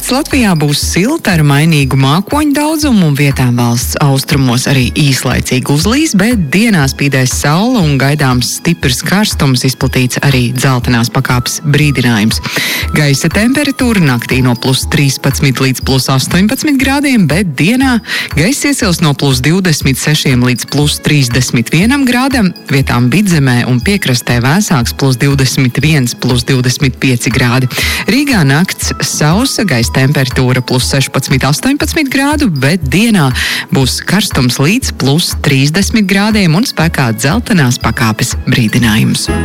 Nakts Latvijā būs silta ar mainīgu mākoņu daudzumu un vietām valsts austrumos arī īslaicīgi uzlīs, bet dienā spīdēs saule un gaidāms stiprs karstums, izplatīts arī dzeltenās pakāpes brīdinājums. Gaisa temperatūra naktī no +13 līdz +18 grādiem, bet dienā gaisa iesils no +26 līdz +31 grādam, vietām Vidzemē un piekrastē vēsāks +21, +25 grādi. Rīgā nakts sausa, gaisa temperatūra +16, 18 grādu, bet dienā būs karstums līdz +30 grādiem un spēkā dzeltenās pakāpes brīdinājums.